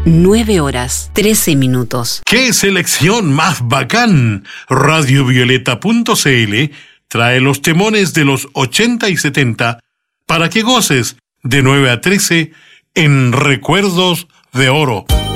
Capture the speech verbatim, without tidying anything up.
nueve horas, trece minutos. ¡Qué selección más bacán! Radio Violeta punto c l trae los temones de los ochenta y setenta para que goces de nueve a trece en Recuerdos de Oro.